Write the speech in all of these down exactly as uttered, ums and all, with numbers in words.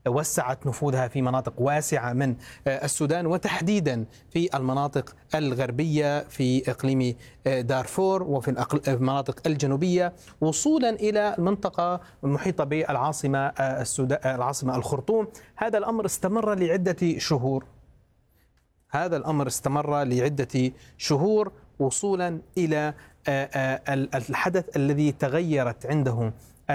وسعت نفوذها في مناطق واسعة من السودان، وتحديدا في المناطق الغربية في إقليم دارفور وفي المناطق الجنوبية، وصولا إلى المنطقة المحيطة بالعاصمة السودان العاصمة الخرطوم. هذا الأمر استمر لعدة شهور هذا الأمر استمر لعدة شهور وصولا إلى الحدث الذي تغيرت عنده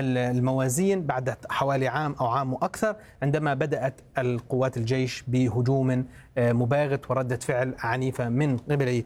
الموازين بعد حوالي عام أو عام وأكثر، عندما بدأت القوات الجيش بهجوم مباغت وردة فعل عنيفة من قبل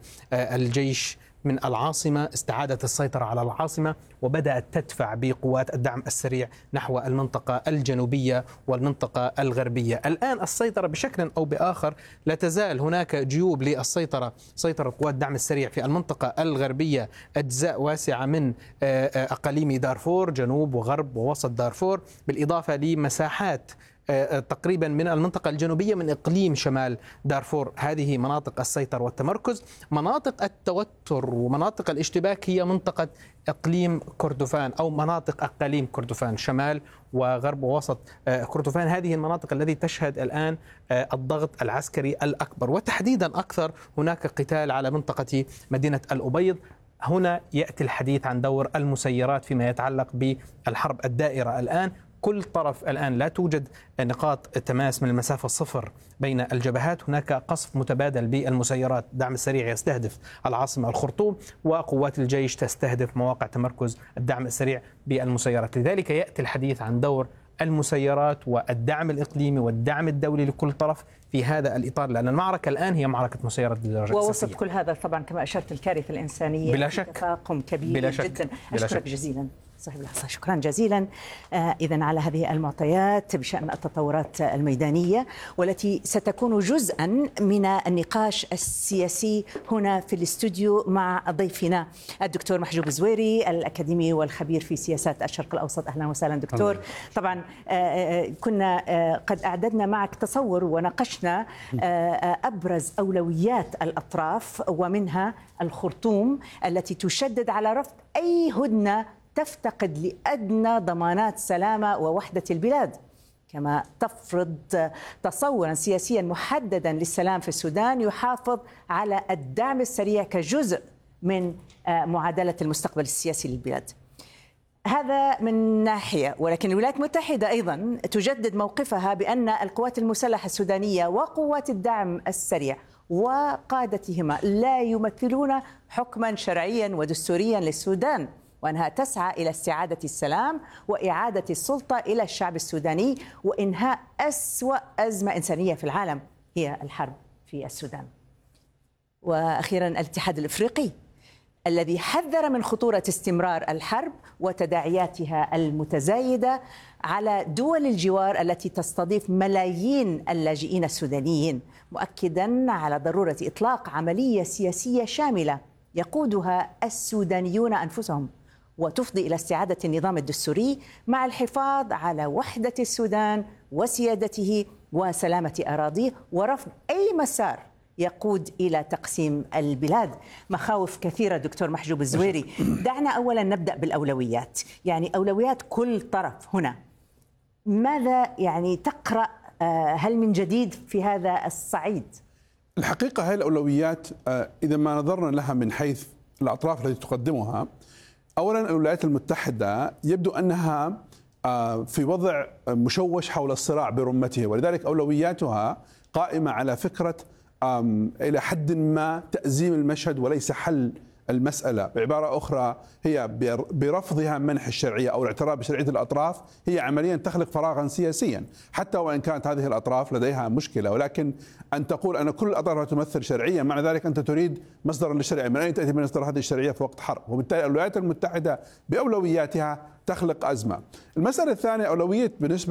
الجيش من العاصمة، استعادت السيطرة على العاصمة وبدأت تدفع بقوات الدعم السريع نحو المنطقة الجنوبية والمنطقة الغربية. الآن السيطرة بشكل أو بآخر لا تزال هناك جيوب للسيطرة، سيطرة قوات الدعم السريع في المنطقة الغربية أجزاء واسعة من أقاليم دارفور، جنوب وغرب ووسط دارفور، بالإضافة لمساحات تقريبا من المنطقة الجنوبية من إقليم شمال دارفور. هذه مناطق السيطرة والتمركز. مناطق التوتر ومناطق الاشتباك هي منطقة إقليم كردفان أو مناطق أقاليم كردفان، شمال وغرب ووسط كردفان. هذه المناطق التي تشهد الآن الضغط العسكري الأكبر، وتحديدا أكثر هناك قتال على منطقة مدينة الأبيض. هنا يأتي الحديث عن دور المسيرات فيما يتعلق بالحرب الدائرة. الآن كل طرف الآن لا توجد نقاط تماس من المسافة الصفر بين الجبهات، هناك قصف متبادل بالمسيرات. الدعم السريع يستهدف العاصمة الخرطوم وقوات الجيش تستهدف مواقع تمركز الدعم السريع بالمسيرات. لذلك يأتي الحديث عن دور المسيرات والدعم الإقليمي والدعم الدولي لكل طرف في هذا الإطار، لأن المعركة الآن هي معركة مسيرات بالدرجة الأساسية. ووسط كل هذا طبعا كما أشرت الكارثة الإنسانية بلا شك تفاقم كبير بلا شك. جدا. بلا أشكرك شك. جزيلا صاحب الحصة، شكرا جزيلا. آه إذن على هذه المعطيات بشأن التطورات الميدانية والتي ستكون جزءا من النقاش السياسي هنا في الاستوديو مع ضيفنا الدكتور محجوب زويري الأكاديمي والخبير في سياسات الشرق الأوسط. أهلا وسهلا دكتور. طبعا آه كنا آه قد أعددنا معك تصور وناقشنا آه أبرز أولويات الأطراف، ومنها الخرطوم التي تشدد على رفض أي هدنة تفتقد لأدنى ضمانات سلامة ووحدة البلاد، كما تفرض تصورا سياسيا محددا للسلام في السودان يحافظ على الدعم السريع كجزء من معادلة المستقبل السياسي للبلاد. هذا من ناحية، ولكن الولايات المتحدة أيضا تجدد موقفها بأن القوات المسلحة السودانية وقوات الدعم السريع وقادتهما لا يمثلون حكما شرعيا ودستوريا للسودان، وأنها تسعى إلى استعادة السلام وإعادة السلطة إلى الشعب السوداني وإنهاء أسوأ أزمة إنسانية في العالم هي الحرب في السودان. وأخيرا الاتحاد الإفريقي الذي حذر من خطورة استمرار الحرب وتداعياتها المتزايدة على دول الجوار التي تستضيف ملايين اللاجئين السودانيين، مؤكدا على ضرورة إطلاق عملية سياسية شاملة يقودها السودانيون أنفسهم وتفضي إلى استعادة النظام الدستوري مع الحفاظ على وحدة السودان وسيادته وسلامة أراضيه ورفض أي مسار يقود إلى تقسيم البلاد. مخاوف كثيرة دكتور محجوب الزويري. دعنا أولا نبدأ بالأولويات، يعني أولويات كل طرف هنا. ماذا يعني تقرأ، هل من جديد في هذا الصعيد؟ الحقيقة هذه الأولويات إذا ما نظرنا لها من حيث الأطراف التي تقدمها، أولا الولايات المتحدة يبدو أنها في وضع مشوش حول الصراع برمته، ولذلك أولوياتها قائمة على فكرة إلى حد ما تأزيم المشهد وليس حل المسألة. بعبارة أخرى هي برفضها منح الشرعية أو الاعتراف بشرعية الأطراف هي عمليا تخلق فراغا سياسيا، حتى وإن كانت هذه الأطراف لديها مشكلة. ولكن أن تقول أن كل الأطراف تمثل شرعية، معنى ذلك أنت تريد مصدرا للشرعية. من أين تأتي مصدر هذه الشرعية في وقت حرب؟ وبالتالي الولايات المتحدة بأولوياتها تخلق أزمة. المسألة الثانية أولوية بالنسبة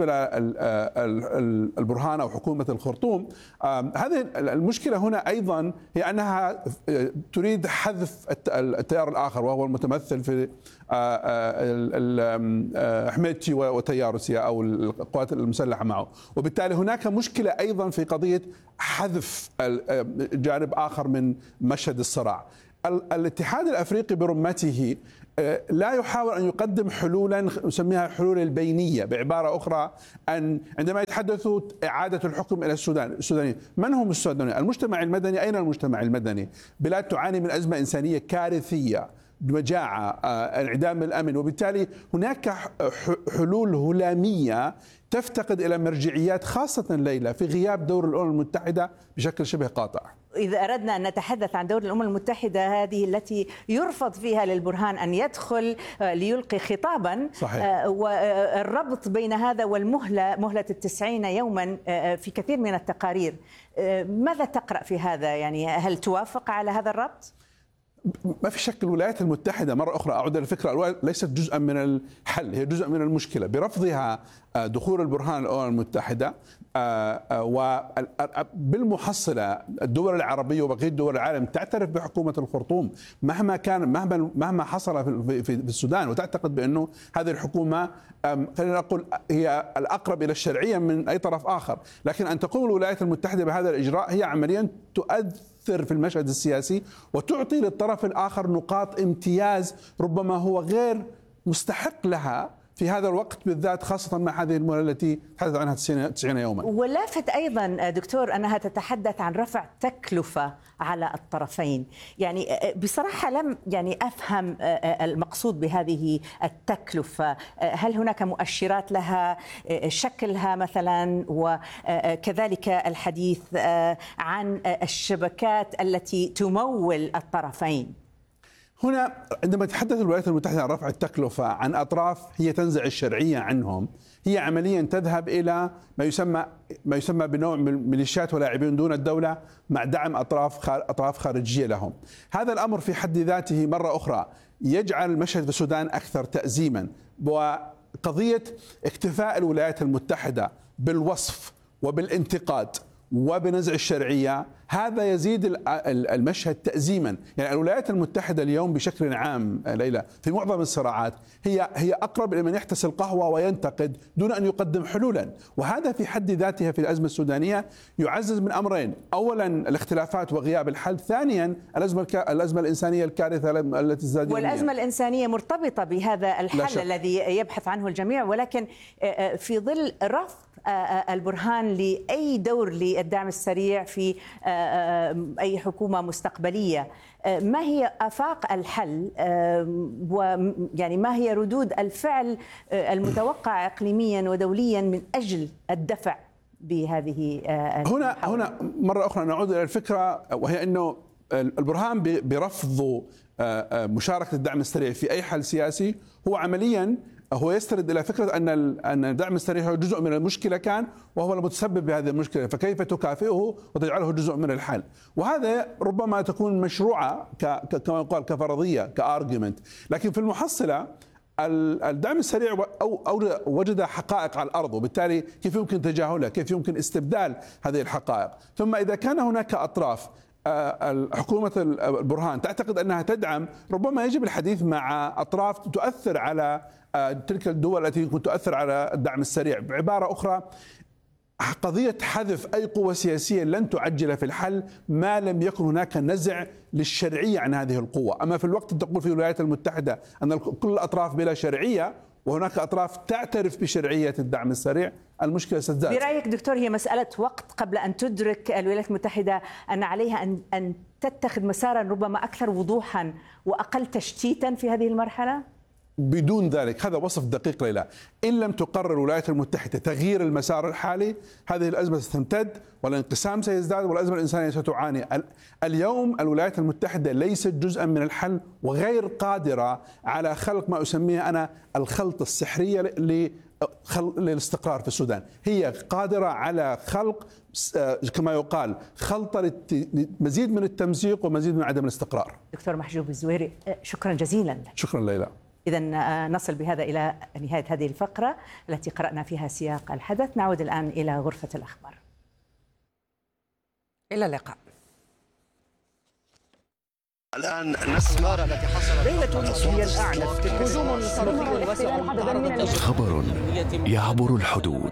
للبرهان أو حكومة الخرطوم. هذه المشكلة هنا أيضا هي أنها تريد حذف التيار الآخر وهو المتمثل في حميدتي وتيارسيا أو القوات المسلحة معه، وبالتالي هناك مشكلة أيضا في قضية حذف جانب آخر من مشهد الصراع. الاتحاد الأفريقي برمته لا يحاول أن يقدم حلولا نسميها حلول البينية، بعبارة أخرى أن عندما يتحدثوا إعادة الحكم إلى السودان السودانيين، من هم السودانيين؟ المجتمع المدني. أين المجتمع المدني؟ بلاد تعاني من أزمة إنسانية كارثية، مجاعة، انعدام الأمن، وبالتالي هناك حلول هلامية تفتقد إلى مرجعيات، خاصة ليلى في غياب دور الأمم المتحدة بشكل شبه قاطع. إذا أردنا أن نتحدث عن دور الأمم المتحدة، هذه التي يرفض فيها للبرهان أن يدخل ليلقي خطابا. صحيح. والربط بين هذا والمهلة، مهلة التسعين يوما في كثير من التقارير، ماذا تقرأ في هذا؟ يعني هل توافق على هذا الربط؟ ما في شك الولايات المتحدة، مرة أخرى أعود الفكرة، ليست جزءا من الحل، هي جزء من المشكلة برفضها دخول البرهان الأمم المتحدة. وبالمحصلة الدول العربية وبقية دول العالم تعترف بحكومة الخرطوم مهما كان مهما مهما حصل في السودان، وتعتقد بأنه هذه الحكومة خلينا نقول هي الأقرب إلى الشرعية من أي طرف آخر. لكن أن تقوم الولايات المتحدة بهذا الإجراء هي عمليا تؤثر في المشهد السياسي وتعطي للطرف الآخر نقاط امتياز ربما هو غير مستحق لها في هذا الوقت بالذات، خاصة مع هذه المهلة التي تحدث عنها تسعين يوما. ولافت أيضا دكتور أنها تتحدث عن رفع تكلفة على الطرفين. يعني بصراحة لم يعني أفهم المقصود بهذه التكلفة. هل هناك مؤشرات لها شكلها مثلا، وكذلك الحديث عن الشبكات التي تمول الطرفين؟ هنا عندما تتحدث الولايات المتحدة عن رفع التكلفة عن أطراف هي تنزع الشرعية عنهم، هي عمليا تذهب إلى ما يسمى ما يسمى بنوع من ميليشيات ولاعبين دون الدولة مع دعم أطراف أطراف خارجية لهم. هذا الأمر في حد ذاته مرة أخرى يجعل مشهد السودان أكثر تأزيما، وقضية اكتفاء الولايات المتحدة بالوصف وبالانتقاد وبنزع الشرعية هذا يزيد المشهد تأزيما. يعني الولايات المتحدة اليوم بشكل عام ليلى في معظم الصراعات هي هي أقرب لمن يحتسي القهوة وينتقد دون أن يقدم حلولا، وهذا في حد ذاته في الأزمة السودانية يعزز من أمرين: أولا الاختلافات وغياب الحل، ثانيا الأزمة الأزمة الإنسانية الكارثة التي ازدادت. والأزمة الإنسانية مرتبطة بهذا الحل الذي يبحث عنه الجميع، ولكن في ظل رفض البرهان لأي دور للدعم السريع في أي حكومة مستقبلية، ما هي آفاق الحل ويعني ما هي ردود الفعل المتوقعة إقليميا ودوليا من أجل الدفع بهذه هنا هنا مرة أخرى نعود إلى الفكرة، وهي أنه البرهان برفض مشاركة الدعم السريع في أي حل سياسي هو عمليا هو يستند إلى فكرة أن أن الدعم السريع هو جزء من المشكلة كان، وهو المتسبب بهذه المشكلة، فكيف تكافئه وتجعله جزء من الحل؟ وهذا ربما تكون مشروعة كما يقال كفرضية كارجيومنت، لكن في المحصلة الدعم السريع أو أو وجد حقائق على الأرض، وبالتالي كيف يمكن تجاهلها؟ كيف يمكن استبدال هذه الحقائق؟ ثم إذا كان هناك أطراف حكومة البرهان تعتقد أنها تدعم، ربما يجب الحديث مع أطراف تؤثر على تلك الدول التي يمكن تؤثر على الدعم السريع. بعبارة أخرى قضية حذف أي قوة سياسية لن تعجل في الحل ما لم يكن هناك نزع للشرعية عن هذه القوة. أما في الوقت تقول في الولايات المتحدة أن كل الأطراف بلا شرعية وهناك أطراف تعترف بشرعية الدعم السريع، المشكلة ستزداد. برأيك دكتور هي مسألة وقت قبل أن تدرك الولايات المتحدة أن عليها أن أن تتخذ مسارا ربما أكثر وضوحا وأقل تشتيتا في هذه المرحلة؟ بدون ذلك هذا وصف دقيق ليلى، إن لم تقرر الولايات المتحدة تغيير المسار الحالي هذه الأزمة ستمتد والانقسام سيزداد والأزمة الإنسانية ستعاني. اليوم الولايات المتحدة ليست جزءا من الحل وغير قادرة على خلق ما أسميه أنا الخلطة السحرية للاستقرار في السودان، هي قادرة على خلق كما يقال خلطة لمزيد من التمزيق ومزيد من عدم الاستقرار. دكتور محجوب الزويري شكرا جزيلا. شكرا ليلى. إذا نصل بهذا إلى نهاية هذه الفقرة التي قرأنا فيها سياق الحدث. نعود الآن إلى غرفة الأخبار. إلى اللقاء. الآن نسمع التي حصلت ليلة هي الأعنف هجوم صاروخي واسع. خبر يعبر الحدود،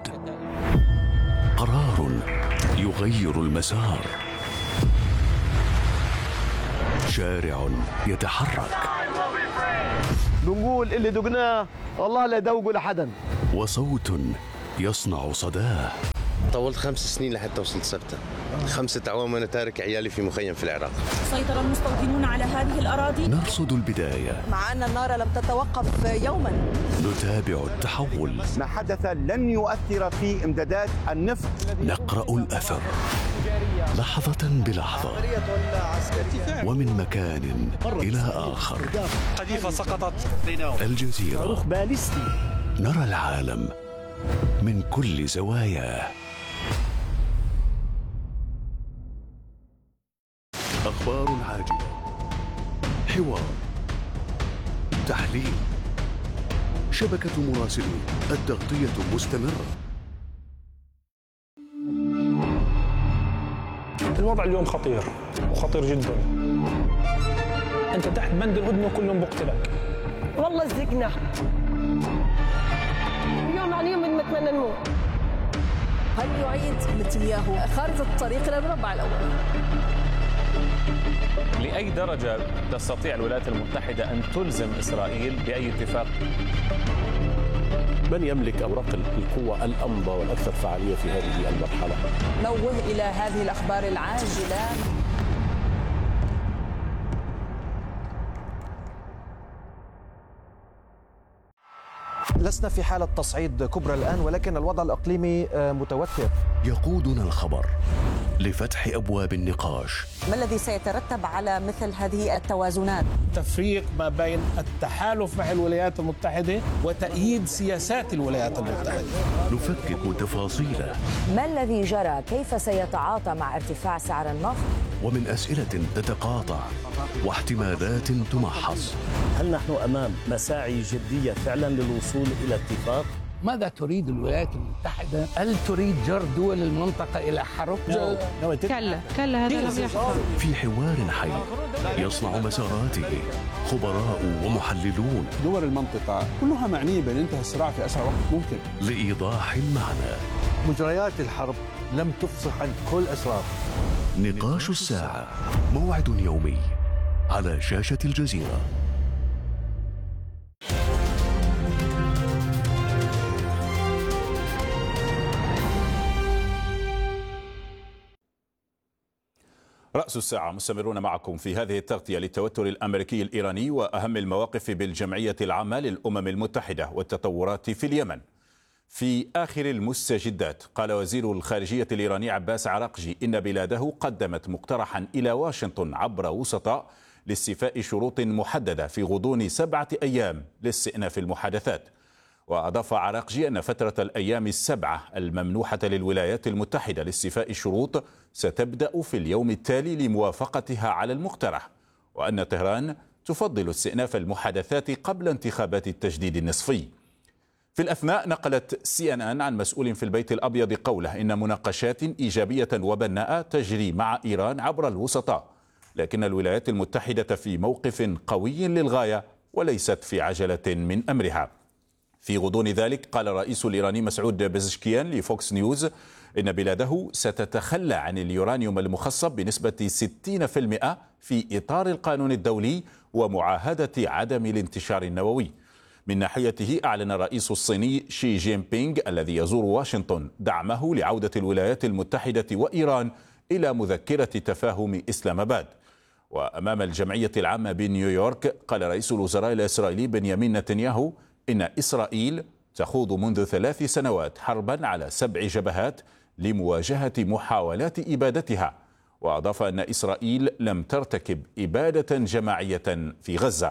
قرار يغير المسار، شارع يتحرك، بنقول اللي دقناه والله لا يدوقوا لحدا، وصوت يصنع صداه. طولت خمس سنين لحتى وصلت سبتة، خمسة أعوام وأنا تارك عيالي في مخيم في العراق. سيطر المستوطنون على هذه الأراضي. نرصد البداية، مع أن النار لم تتوقف يوما. نتابع التحول. ما حدث لن يؤثر في إمدادات النفط. نقرأ الأثر لحظة بلحظة، ومن مكان إلى آخر. قذيفة سقطت. الجزيرة، نرى العالم من كل زواياه. أخبار عاجلة، حوار، تحليل، شبكة مراسلين، التغطية مستمرة. الوضع اليوم خطير وخطير جدا. أنت تحت بند الهدنة وكلهم بقتلك. والله زقنا يوم عن يوم بنتمنى نموت. هل يعيد نتنياهو خارطة الطريق إلى المربع الأول؟ لأي درجة تستطيع الولايات المتحدة أن تلزم إسرائيل بأي اتفاق؟ من يملك أوراق القوة الأمضى والأكثر فعالية في هذه المرحلة؟ نوه إلى هذه الأخبار العاجلة. لسنا في حالة تصعيد كبرى الآن، ولكن الوضع الإقليمي متوتر. يقودنا الخبر لفتح أبواب النقاش. ما الذي سيترتب على مثل هذه التوازنات؟ تفريق ما بين التحالف مع الولايات المتحدة وتأييد سياسات الولايات المتحدة. نفكك تفاصيله. ما الذي جرى؟ كيف سيتعاطى مع ارتفاع سعر النفط؟ ومن أسئلة تتقاطع واحتمالات تمحص. هل نحن أمام مساعي جدية فعلا للوصول إلى اتفاق؟ ماذا تريد الولايات المتحدة؟ هل تريد جر دول المنطقة إلى حرب؟ كلا كلا هذا لم يحصل. في حوار حي يصنع مساراته خبراء ومحللون. دول المنطقة كلها معنية بأن ينتهي الصراع في أسرع وقت ممكن. لإيضاح المعنى. مجريات الحرب لم تفصح عن كل أسرار. نقاش الساعة، موعد يومي على شاشة الجزيرة. رأس الساعة، مستمرون معكم في هذه التغطية للتوتر الأمريكي الإيراني وأهم المواقف بالجمعية العامة للأمم المتحدة والتطورات في اليمن. في آخر المستجدات، قال وزير الخارجية الإيراني عباس عراقجي إن بلاده قدمت مقترحا إلى واشنطن عبر وسطاء لاستيفاء شروط محددة في غضون سبعة أيام لاستئناف المحادثات. وأضاف عراقجي أن فترة الأيام السبعة الممنوحة للولايات المتحدة لاستيفاء الشروط ستبدأ في اليوم التالي لموافقتها على المقترح، وأن طهران تفضل استئناف المحادثات قبل انتخابات التجديد النصفي. في الأثناء، نقلت سي إن إن عن مسؤول في البيت الأبيض قوله إن مناقشات إيجابية وبناءة تجري مع إيران عبر الوسطاء، لكن الولايات المتحدة في موقف قوي للغاية وليست في عجلة من أمرها. في غضون ذلك، قال الرئيس الإيراني مسعود بزشكيان لفوكس نيوز إن بلاده ستتخلى عن اليورانيوم المخصب بنسبة ستين بالمئة في إطار القانون الدولي ومعاهدة عدم الانتشار النووي. من ناحيته، أعلن الرئيس الصيني شي جين بينغ الذي يزور واشنطن دعمه لعودة الولايات المتحدة وإيران إلى مذكرة تفاهم إسلام آباد. وأمام الجمعية العامة بنيويورك، قال رئيس الوزراء الإسرائيلي بنيامين نتنياهو إن إسرائيل تخوض منذ ثلاث سنوات حربا على سبع جبهات لمواجهة محاولات إبادتها. وأضاف أن إسرائيل لم ترتكب إبادة جماعية في غزة.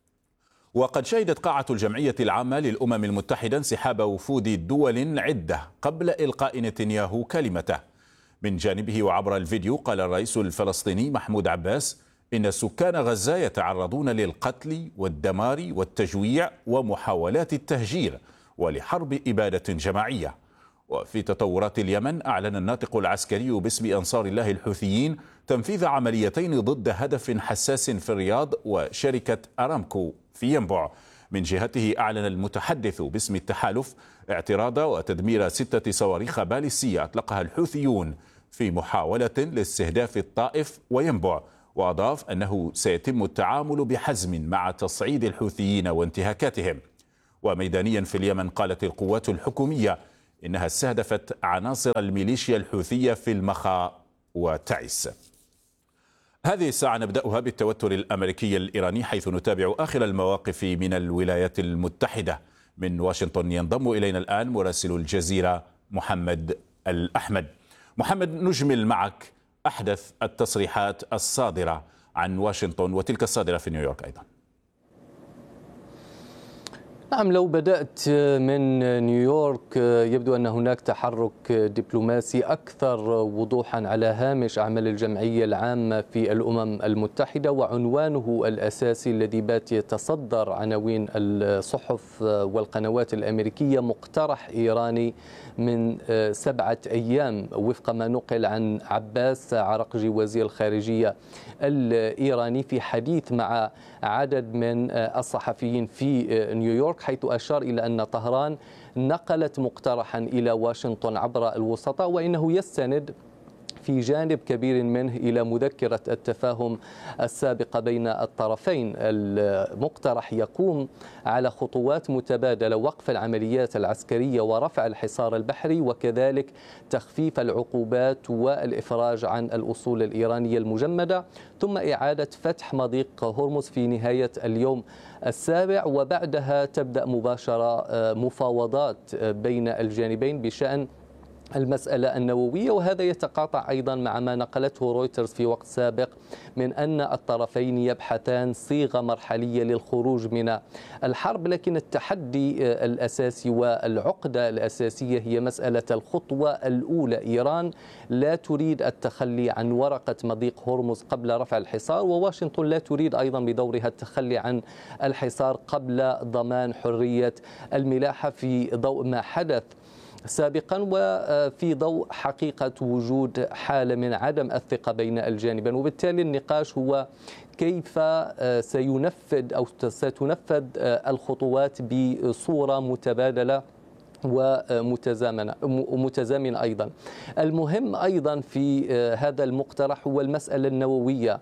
وقد شهدت قاعة الجمعية العامة للأمم المتحدة انسحاب وفود دول عدة قبل إلقاء نتنياهو كلمته. من جانبه وعبر الفيديو، قال الرئيس الفلسطيني محمود عباس إن سكان غزة يتعرضون للقتل والدمار والتجويع ومحاولات التهجير ولحرب إبادة جماعية. وفي تطورات اليمن، أعلن الناطق العسكري باسم أنصار الله الحوثيين تنفيذ عمليتين ضد هدف حساس في الرياض وشركة أرامكو في ينبع. من جهته، أعلن المتحدث باسم التحالف اعتراض وتدمير ستة صواريخ باليستية أطلقها الحوثيون في محاولة لاستهداف الطائف وينبع، وأضاف أنه سيتم التعامل بحزم مع تصعيد الحوثيين وانتهاكاتهم. وميدانيا في اليمن قالت القوات الحكومية إنها استهدفت عناصر الميليشيا الحوثية في المخا وتعز. هذه الساعة نبدأها بالتوتر الأمريكي الإيراني، حيث نتابع آخر المواقف من الولايات المتحدة. من واشنطن ينضم إلينا الآن مراسل الجزيرة محمد الأحمد. محمد، نجمل معك أحدث التصريحات الصادرة عن واشنطن وتلك الصادرة في نيويورك أيضا. نعم، لو بدأت من نيويورك يبدو أن هناك تحرك دبلوماسي أكثر وضوحا على هامش أعمال الجمعية العامة في الأمم المتحدة، وعنوانه الأساسي الذي بات يتصدر عناوين الصحف والقنوات الأمريكية: مقترح إيراني من سبعة أيام، وفق ما نقل عن عباس عرقجي وزير الخارجية الإيراني في حديث مع عدد من الصحفيين في نيويورك، حيث أشار إلى أن طهران نقلت مقترحا إلى واشنطن عبر الوسطاء، وإنه يستند في جانب كبير منه إلى مذكرة التفاهم السابقة بين الطرفين. المقترح يقوم على خطوات متبادلة: وقف العمليات العسكرية ورفع الحصار البحري، وكذلك تخفيف العقوبات والإفراج عن الأصول الإيرانية المجمدة، ثم إعادة فتح مضيق هرمز في نهاية اليوم السابع، وبعدها تبدأ مباشرة مفاوضات بين الجانبين بشأن المسألة النووية. وهذا يتقاطع أيضا مع ما نقلته رويترز في وقت سابق من أن الطرفين يبحثان صيغة مرحلية للخروج من الحرب، لكن التحدي الأساسي والعقدة الأساسية هي مسألة الخطوة الأولى. إيران لا تريد التخلي عن ورقة مضيق هرمز قبل رفع الحصار، وواشنطن لا تريد أيضا بدورها التخلي عن الحصار قبل ضمان حرية الملاحة، في ضوء ما حدث سابقا وفي ضوء حقيقة وجود حالة من عدم الثقة بين الجانبين. وبالتالي النقاش هو كيف سينفذ أو ستنفذ الخطوات بصورة متبادلة ومتزامنة ومتزامنة أيضا. المهم أيضا في هذا المقترح هو المسألة النووية،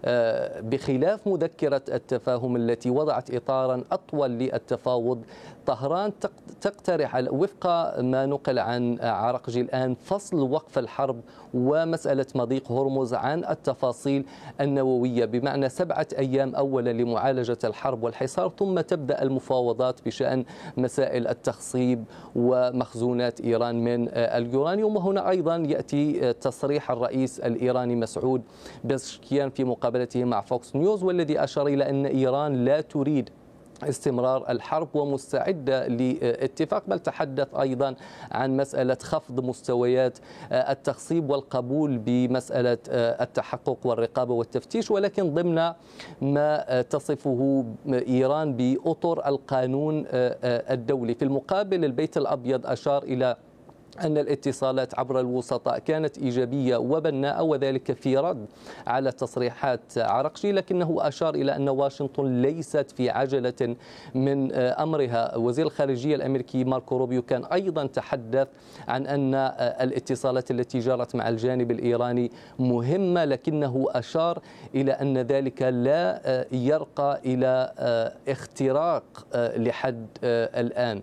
بخلاف مذكرة التفاهم التي وضعت إطارا أطول للتفاوض. طهران تقترح وفق ما نقل عن عرقجي الآن فصل وقف الحرب ومسألة مضيق هرمز عن التفاصيل النووية، بمعنى سبعة أيام أولا لمعالجة الحرب والحصار، ثم تبدأ المفاوضات بشأن مسائل التخصيب ومخزونات إيران من اليورانيوم. وهنا أيضا يأتي تصريح الرئيس الإيراني مسعود بزشكيان في مقابلته مع فوكس نيوز، والذي أشار إلى أن إيران لا تريد استمرار الحرب ومستعدة لاتفاق، بل تحدث أيضا عن مسألة خفض مستويات التخصيب والقبول بمسألة التحقق والرقابة والتفتيش، ولكن ضمن ما تصفه إيران بأطر القانون الدولي. في المقابل البيت الأبيض أشار إلى أن الاتصالات عبر الوسطاء كانت إيجابية وبناءة، وذلك في رد على تصريحات عرقجي، لكنه أشار إلى أن واشنطن ليست في عجلة من أمرها. وزير الخارجية الأمريكي ماركو روبيو كان أيضا تحدث عن أن الاتصالات التي جرت مع الجانب الإيراني مهمة، لكنه أشار إلى أن ذلك لا يرقى إلى اختراق لحد الآن.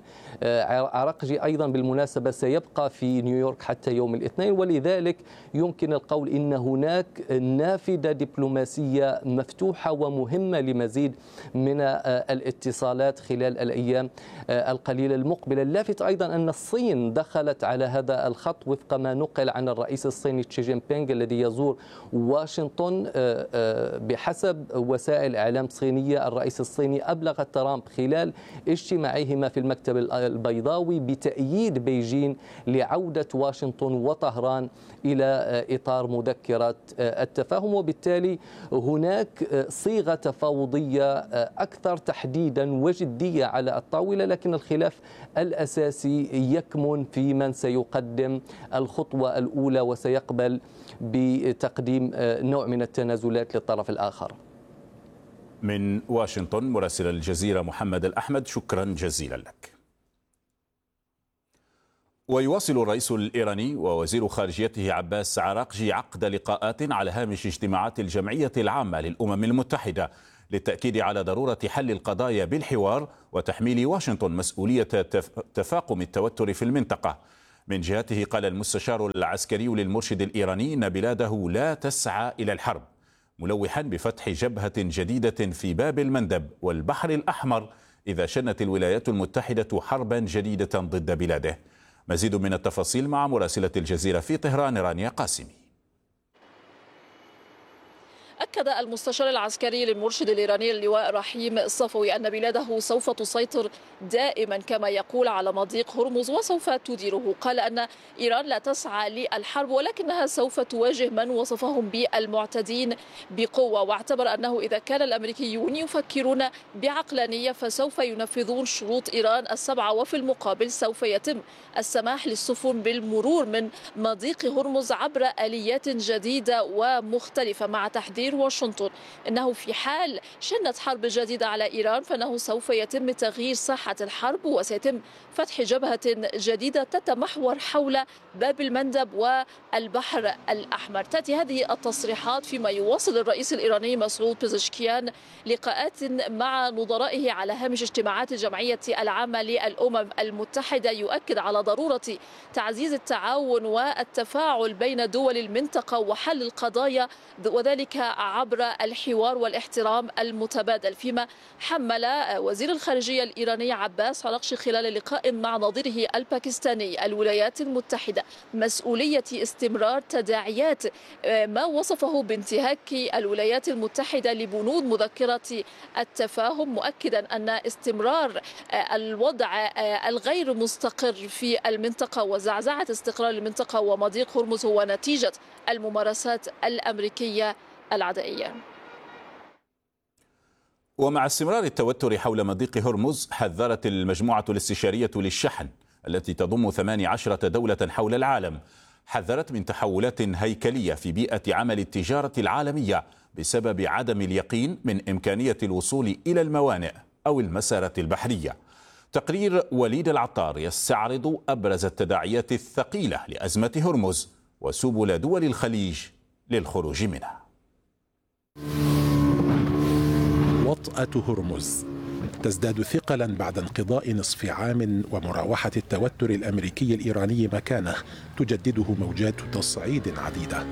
عرقجي أيضا بالمناسبة سيبقى في نيويورك حتى يوم الاثنين، ولذلك يمكن القول إن هناك نافذة دبلوماسية مفتوحة ومهمة لمزيد من الاتصالات خلال الأيام القليلة المقبلة. اللافت أيضا أن الصين دخلت على هذا الخط وفق ما نقل عن الرئيس الصيني شي جين بينغ الذي يزور واشنطن. بحسب وسائل إعلام صينية الرئيس الصيني أبلغ ترامب خلال اجتماعهما في المكتب البيضاوي بتأييد بيجين لعودة واشنطن وطهران إلى إطار مذكرة التفاهم، وبالتالي هناك صيغة تفاوضية أكثر تحديدا وجدية على الطاولة، لكن الخلاف الأساسي يكمن في من سيقدم الخطوة الأولى وسيقبل بتقديم نوع من التنازلات للطرف الآخر. من واشنطن مراسل الجزيرة محمد الأحمد، شكرا جزيلا لك. ويواصل الرئيس الإيراني ووزير خارجيته عباس عراقجي عقد لقاءات على هامش اجتماعات الجمعية العامة للأمم المتحدة للتأكيد على ضرورة حل القضايا بالحوار وتحميل واشنطن مسؤولية تفاقم التوتر في المنطقة. من جهته قال المستشار العسكري للمرشد الإيراني أن بلاده لا تسعى إلى الحرب، ملوحا بفتح جبهة جديدة في باب المندب والبحر الأحمر إذا شنت الولايات المتحدة حربا جديدة ضد بلاده. مزيد من التفاصيل مع مراسلة الجزيرة في طهران رانيا قاسمي. أكد المستشار العسكري للمرشد الإيراني اللواء رحيم الصفوي أن بلاده سوف تسيطر دائما كما يقول على مضيق هرمز وسوف تديره. قال أن إيران لا تسعى للحرب ولكنها سوف تواجه من وصفهم بالمعتدين بقوة، واعتبر أنه إذا كان الأمريكيون يفكرون بعقلانية فسوف ينفذون شروط إيران السبعة، وفي المقابل سوف يتم السماح للسفن بالمرور من مضيق هرمز عبر آليات جديدة ومختلفة، مع تحذير واشنطن أنه في حال شنت حرب جديدة على إيران فإنه سوف يتم تغيير ساحة الحرب وسيتم فتح جبهة جديدة تتمحور حول باب المندب والبحر الأحمر. تأتي هذه التصريحات فيما يواصل الرئيس الإيراني مسعود بيزشكيان لقاءات مع نظرائه على هامش اجتماعات الجمعية العامة للأمم المتحدة، يؤكد على ضرورة تعزيز التعاون والتفاعل بين دول المنطقة وحل القضايا وذلك عبر الحوار والاحترام المتبادل. فيما حمل وزير الخارجية الإيراني عباس عراقجي خلال لقاء مع نظيره الباكستاني الولايات المتحدة مسؤولية استمرار تداعيات ما وصفه بانتهاك الولايات المتحدة لبنود مذكرة التفاهم، مؤكدا أن استمرار الوضع الغير مستقر في المنطقة وزعزعة استقرار المنطقة ومضيق هرمز هو نتيجة الممارسات الأمريكية العدائية. ومع استمرار التوتر حول مضيق هرمز، حذرت المجموعة الاستشارية للشحن التي تضم ثمانية عشرة دولة حول العالم حذرت من تحولات هيكلية في بيئة عمل التجارة العالمية بسبب عدم اليقين من إمكانية الوصول إلى الموانئ أو المسارات البحرية. تقرير وليد العطار يستعرض أبرز التداعيات الثقيلة لأزمة هرمز وسبل دول الخليج للخروج منها. وطأة هرمز تزداد ثقلا بعد انقضاء نصف عام ومراوحة التوتر الأمريكي الإيراني مكانه تجدده موجات تصعيد عديدة.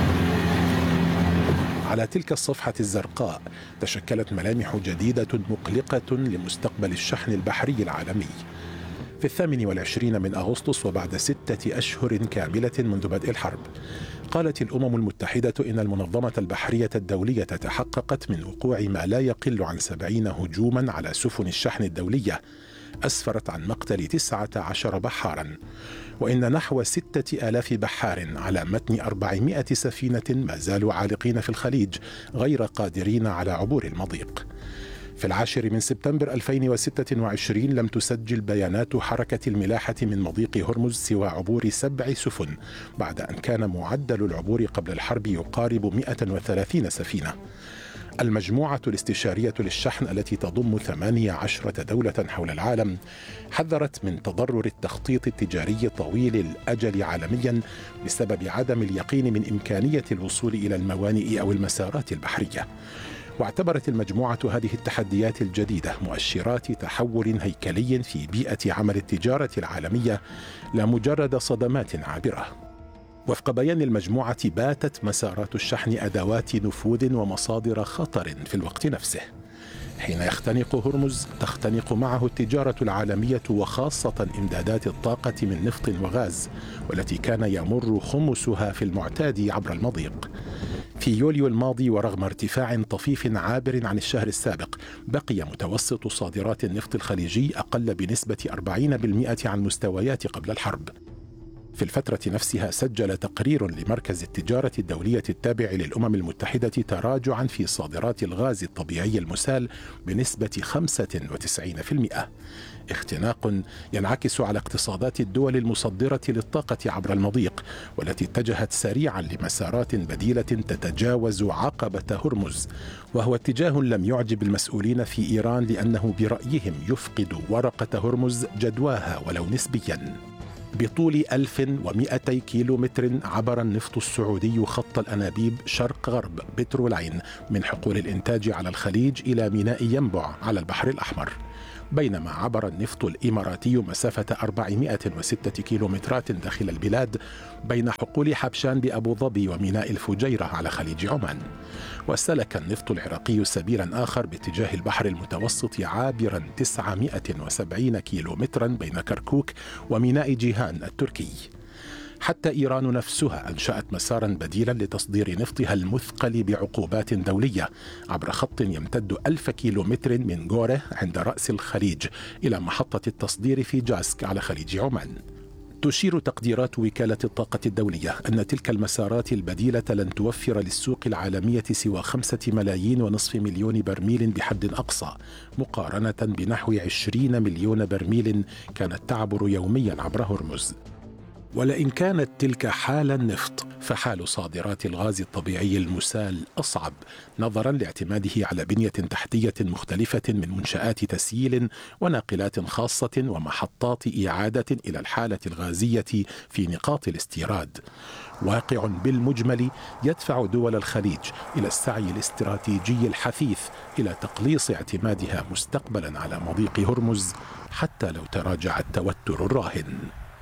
على تلك الصفحة الزرقاء تشكلت ملامح جديدة مقلقة لمستقبل الشحن البحري العالمي. في الثامن والعشرين من أغسطس وبعد ستة أشهر كاملة منذ بدء الحرب، قالت الأمم المتحدة إن المنظمة البحرية الدولية تحققت من وقوع ما لا يقل عن سبعين هجوما على سفن الشحن الدولية أسفرت عن مقتل تسعة عشر بحارا، وإن نحو ستة آلاف بحار على متن أربعمائة سفينة ما زالوا عالقين في الخليج غير قادرين على عبور المضيق. في العاشر من سبتمبر ألفين وستة وعشرين لم تسجل بيانات حركة الملاحة من مضيق هرمز سوى عبور سبع سفن، بعد أن كان معدل العبور قبل الحرب يقارب مئة وثلاثين سفينة. المجموعة الاستشارية للشحن التي تضم ثمانية عشرة دولة حول العالم حذرت من تضرر التخطيط التجاري طويل الأجل عالميا بسبب عدم اليقين من إمكانية الوصول إلى الموانئ أو المسارات البحرية. واعتبرت المجموعة هذه التحديات الجديدة مؤشرات تحول هيكلي في بيئة عمل التجارة العالمية لا مجرد صدمات عابرة. وفق بيان المجموعة باتت مسارات الشحن أدوات نفوذ ومصادر خطر في الوقت نفسه. حين يختنق هرمز تختنق معه التجارة العالمية وخاصة إمدادات الطاقة من نفط وغاز، والتي كان يمر خمسها في المعتاد عبر المضيق. في يوليو الماضي ورغم ارتفاع طفيف عابر عن الشهر السابق، بقي متوسط صادرات النفط الخليجي أقل بنسبة أربعين بالمئة عن مستويات قبل الحرب. في الفترة نفسها سجل تقرير لمركز التجارة الدولية التابع للأمم المتحدة تراجعا في صادرات الغاز الطبيعي المسال بنسبة خمسة وتسعين بالمئة، اختناق ينعكس على اقتصادات الدول المصدرة للطاقة عبر المضيق، والتي اتجهت سريعا لمسارات بديلة تتجاوز عقبة هرمز، وهو اتجاه لم يعجب المسؤولين في إيران لأنه برأيهم يفقد ورقة هرمز جدواها ولو نسبيا. بطول ألف ومئتي كيلو متر عبر النفط السعودي خط الأنابيب شرق غرب بترولين من حقول الإنتاج على الخليج إلى ميناء ينبع على البحر الأحمر، بينما عبر النفط الإماراتي مسافة أربعمئة وستة كيلومترات داخل البلاد بين حقول حبشان بأبو ظبي وميناء الفجيرة على خليج عمان. وسلك النفط العراقي سبيلا آخر باتجاه البحر المتوسط عابرا تسعمئة وسبعين كيلومترا بين كركوك وميناء جيهان التركي. حتى إيران نفسها أنشأت مسارا بديلا لتصدير نفطها المثقل بعقوبات دولية عبر خط يمتد ألف كيلومتر من غوره عند رأس الخليج إلى محطة التصدير في جاسك على خليج عمان. تشير تقديرات وكالة الطاقة الدولية أن تلك المسارات البديلة لن توفر للسوق العالمية سوى خمسة ملايين ونصف مليون برميل بحد أقصى، مقارنة بنحو عشرين مليون برميل كانت تعبر يوميا عبر هرمز. ولئن كانت تلك حال النفط فحال صادرات الغاز الطبيعي المسال أصعب، نظرا لاعتماده على بنية تحتية مختلفة من منشآت تسييل وناقلات خاصة ومحطات إعادة إلى الحالة الغازية في نقاط الاستيراد. واقع بالمجمل يدفع دول الخليج إلى السعي الاستراتيجي الحثيث إلى تقليص اعتمادها مستقبلا على مضيق هرمز حتى لو تراجع التوتر الراهن.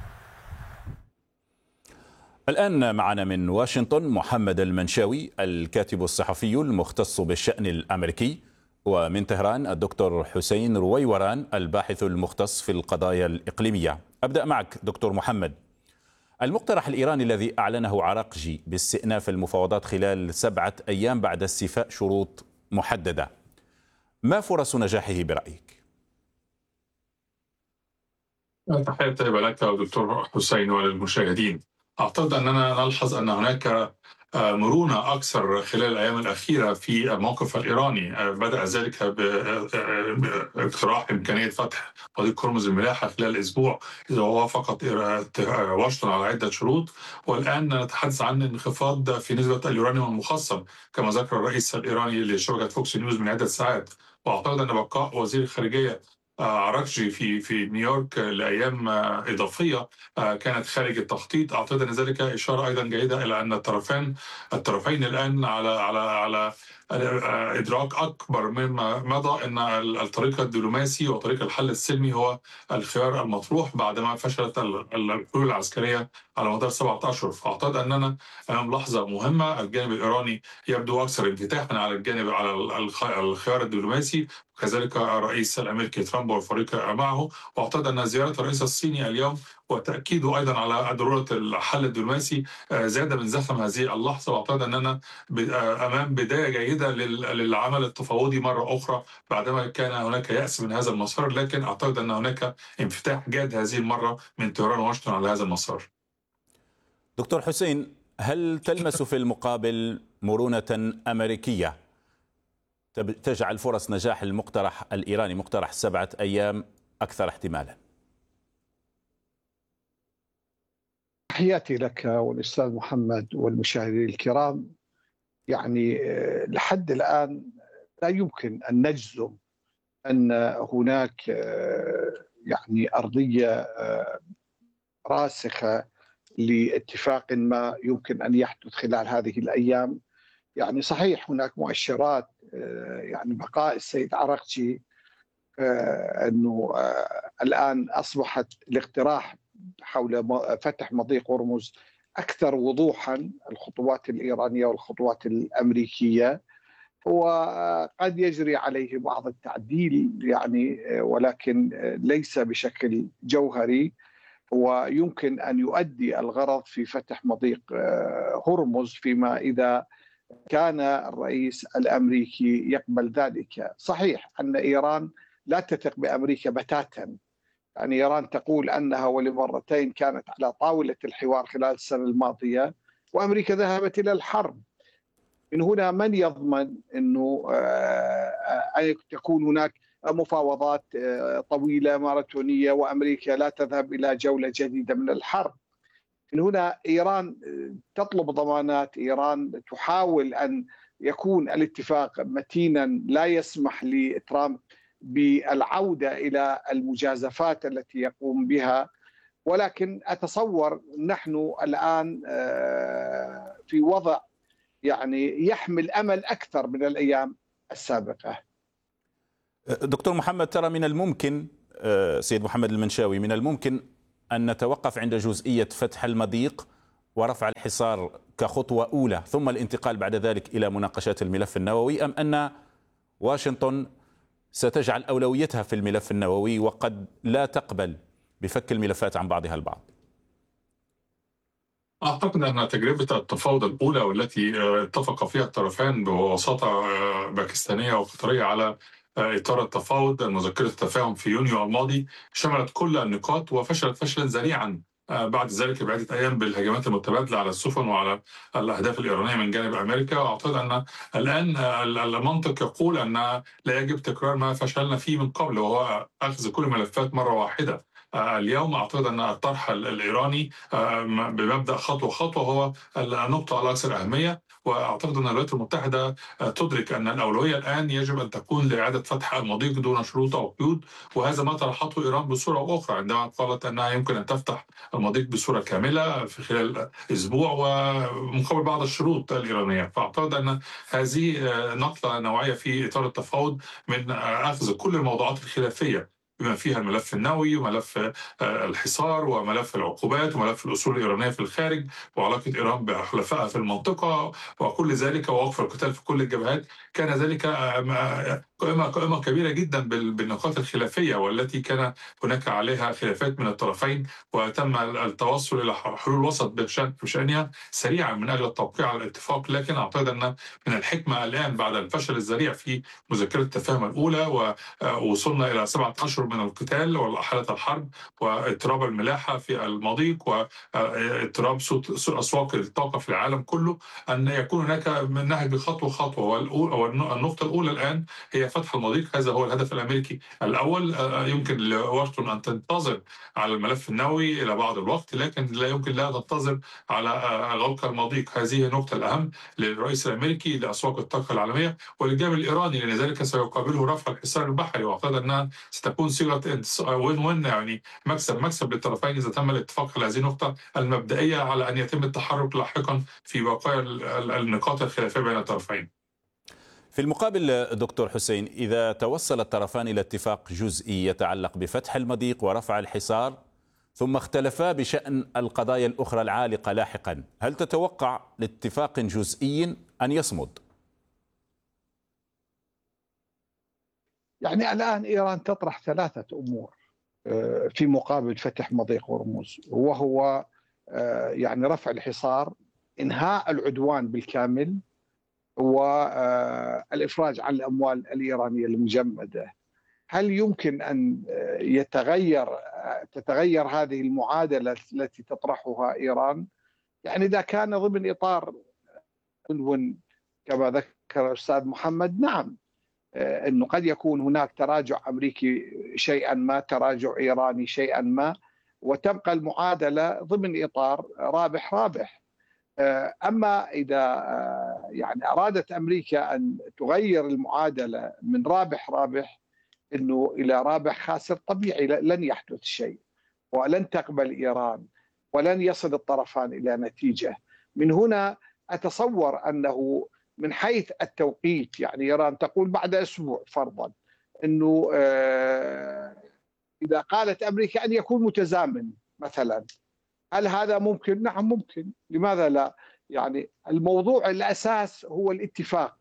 الآن معنا من واشنطن محمد المنشاوي الكاتب الصحفي المختص بالشأن الأمريكي، ومن طهران الدكتور حسين رويوران الباحث المختص في القضايا الإقليمية. أبدأ معك دكتور محمد. المقترح الإيراني الذي أعلنه عراقجي باستئناف المفاوضات خلال سبعة أيام بعد استيفاء شروط محددة، ما فرص نجاحه برأيك؟ تحية طيبة لك دكتور حسين وللمشاهدين. أعتقد أننا نلحظ أن هناك مرونة أكثر خلال الأيام الأخيرة في الموقف الإيراني. بدأ ذلك باقتراح إمكانية فتح مضيق هرمز الملاحة خلال أسبوع إذا وافقت واشنطن على عدة شروط، والآن نتحدث عن انخفاض في نسبة اليورانيوم المخصب كما ذكر الرئيس الإيراني لشبكة فوكس نيوز من عدة ساعات. وأعتقد أن بقاء وزير الخارجية عراقجي في في نيويورك لايام اضافيه كانت خارج التخطيط. اعتقد ان ذلك اشاره ايضا جيده الى ان الطرفين الطرفين الان على على على ادراك اكبر مما مضى ان الطريق الدبلوماسي وطريق الحل السلمي هو الخيار المطروح بعدما فشلت الحلول العسكريه على مدار سبعة اشهر. فاعتقد اننا امام لحظه مهمه. الجانب الايراني يبدو اكثر انفتاحا على الجانب على الخيار الدبلوماسي، وكذلك الرئيس الامريكي ترامب والفريق معه. واعتقد ان زياره الرئيس الصيني اليوم وتاكيده ايضا على ضروره الحل الدبلوماسي زاد من زخم هذه اللحظه. واعتقد اننا امام بدايه جيده للعمل التفاوضي مره اخرى بعدما كان هناك يأس من هذا المسار، لكن اعتقد ان هناك انفتاح جاد هذه المره من طهران وواشنطن على هذا المسار. دكتور حسين، هل تلمس في المقابل مرونة أمريكية تجعل فرص نجاح المقترح الإيراني مقترح سبعة أيام أكثر احتمالا؟ تحياتي لك والأستاذ محمد والمشاهدين الكرام. يعني لحد الآن لا يمكن أن نجزم أن هناك يعني أرضية راسخة لاتفاق ما يمكن أن يحدث خلال هذه الأيام. يعني صحيح هناك مؤشرات، يعني بقاء السيد عراقجي أنه الآن أصبحت الاقتراح حول فتح مضيق هرمز أكثر وضوحا، الخطوات الإيرانية والخطوات الأمريكية، وقد يجري عليه بعض التعديل يعني، ولكن ليس بشكل جوهري، ويمكن أن يؤدي الغرض في فتح مضيق هرمز فيما إذا كان الرئيس الأمريكي يقبل ذلك. صحيح أن إيران لا تثق بأمريكا بتاتا، يعني إيران تقول أنها ولمرتين كانت على طاولة الحوار خلال السنة الماضية وأمريكا ذهبت إلى الحرب. من هنا من يضمن أنه تكون هناك مفاوضات طويلة ماراثونية وأمريكا لا تذهب إلى جولة جديدة من الحرب؟ من هنا إيران تطلب ضمانات، إيران تحاول أن يكون الاتفاق متينا لا يسمح لترامب بالعودة إلى المجازفات التي يقوم بها ولكن أتصور نحن الآن في وضع يعني يحمل أمل أكثر من الأيام السابقة. دكتور محمد، ترى من الممكن سيد محمد المنشاوي من الممكن أن نتوقف عند جزئية فتح المضيق ورفع الحصار كخطوة أولى ثم الانتقال بعد ذلك إلى مناقشات الملف النووي، أم أن واشنطن ستجعل أولويتها في الملف النووي وقد لا تقبل بفك الملفات عن بعضها البعض؟ أعتقد أن تجربة التفاوض الأولى والتي اتفق فيها الطرفان بوساطة باكستانية وقطرية على إطار التفاوض مذكرة التفاهم في يونيو الماضي شملت كل النقاط وفشلت فشلا ذريعا بعد ذلك بعدة أيام بالهجمات المتبادلة على السفن وعلى الأهداف الإيرانية من جانب أمريكا. وأعتقد أن الآن المنطق يقول أن لا يجب تكرار ما فشلنا فيه من قبل، وهو أخذ كل الملفات مرة واحدة. اليوم أعتقد أن الطرح الإيراني بمبدأ خطوة خطوة هو النقطة الأكثر أهمية، وأعتقد أن الولايات المتحدة تدرك أن الأولوية الآن يجب أن تكون لإعادة فتح المضيق دون شروط أو قيود، وهذا ما طرحته إيران بصورة أخرى عندما قالت أنها يمكن أن تفتح المضيق بصورة كاملة في خلال أسبوع ومقابل بعض الشروط الإيرانية. فأعتقد أن هذه نقلة نوعية في إطار التفاوض من أخذ كل الموضوعات الخلافية بما فيها الملف النووي وملف الحصار وملف العقوبات وملف الأصول الإيرانية في الخارج وعلاقة إيران بحلفائها في المنطقة وكل ذلك ووقف القتال في كل الجبهات. كان ذلك قائمة قائمة كبيرة جدا بالنقاط الخلافية والتي كان هناك عليها خلافات من الطرفين، وتم التوصل إلى حلول وسط بشأنها سريعا من أجل التوقيع على الاتفاق. لكن أعتقد أن من الحكمة الآن بعد الفشل الذريع في مذكرة التفاهم الأولى ووصلنا إلى سبعة أشهر من القتال وحالة الحرب واضطراب الملاحة في المضيق واضطراب أسواق الطاقة في العالم كله، أن يكون هناك نهج خطوة خطوة. والنقطة الأولى الآن هي فتح المضيق، هذا هو الهدف الأمريكي الأول. يمكن لواشنطن أن تنتظر على الملف النووي إلى بعض الوقت، لكن لا يمكن لا تنتظر على غلق المضيق. هذه النقطة الأهم للرئيس الأمريكي لأسواق الطاقة العالمية وللجانب الإيراني، لأن ذلك سيقابله رفع الحصار البحري، وأعتقد أنها ستكون صيغة وين وين، يعني مكسب مكسب للطرفين إذا تم الاتفاق على هذه النقطة المبدئية على أن يتم التحرك لاحقا في بقايا النقاط الخلافية بين الطرفين. في المقابل دكتور حسين، إذا توصل الطرفان إلى اتفاق جزئي يتعلق بفتح المضيق ورفع الحصار ثم اختلفا بشأن القضايا الأخرى العالقة لاحقا، هل تتوقع لاتفاق جزئي أن يصمد؟ يعني الآن إيران تطرح ثلاثة أمور في مقابل فتح مضيق هرمز، وهو يعني رفع الحصار، إنهاء العدوان بالكامل، والإفراج عن الأموال الإيرانية المجمدة. هل يمكن أن يتغير تتغير هذه المعادلة التي تطرحها إيران؟ يعني إذا كان ضمن إطار كما ذكر الأستاذ محمد، نعم، أنه قد يكون هناك تراجع أمريكي شيئا ما، تراجع إيراني شيئا ما، وتبقى المعادلة ضمن إطار رابح رابح. أما إذا يعني أرادت أمريكا أن تغير المعادلة من رابح رابح إنه إلى رابح خاسر، طبيعي لن يحدث شيء ولن تقبل إيران ولن يصل الطرفان إلى نتيجة. من هنا أتصور أنه من حيث التوقيت، يعني إيران تقول بعد أسبوع فرضا، أنه إذا قالت أمريكا أن يكون متزامن مثلا، هل هذا ممكن؟ نعم ممكن، لماذا لا؟ يعني الموضوع الأساس هو الاتفاق،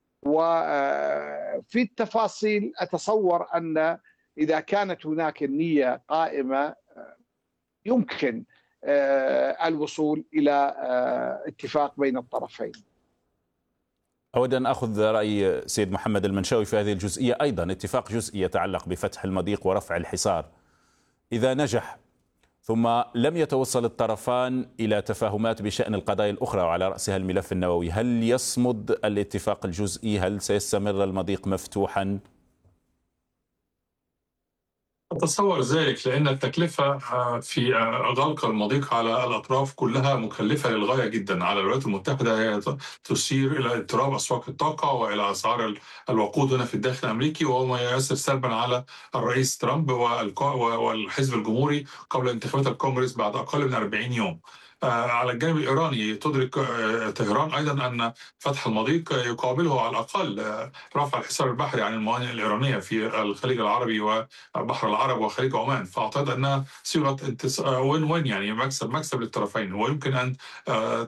وفي التفاصيل أتصور أن إذا كانت هناك النية قائمة يمكن الوصول إلى اتفاق بين الطرفين. أود أن أخذ رأي سيد محمد المنشاوي في هذه الجزئية أيضا. اتفاق جزئي يتعلق بفتح المضيق ورفع الحصار، إذا نجح ثم لم يتوصل الطرفان إلى تفاهمات بشأن القضايا الأخرى وعلى رأسها الملف النووي، هل يصمد الاتفاق الجزئي؟ هل سيستمر المضيق مفتوحا؟ أتصور ذلك، لأن التكلفة في غلق المضيق على الأطراف كلها مكلفة للغاية جدا على الولايات المتحدة. هي تشير إلى اضطراب أسواق الطاقة وإلى أسعار الوقود هنا في الداخل الأمريكي، وهو ما يؤثر سلبا على الرئيس ترامب والحزب الجمهوري قبل انتخابات الكونغرس بعد أقل من أربعين يوم. على الجانب الإيراني تدرك طهران أيضا أن فتح المضيق يقابله على الأقل رفع الحصار البحري عن الموانئ الإيرانية في الخليج العربي وبحر العرب وخليج عمان. فأعتقد أنها صيغة وين وين، يعني مكسب مكسب للطرفين، ويمكن أن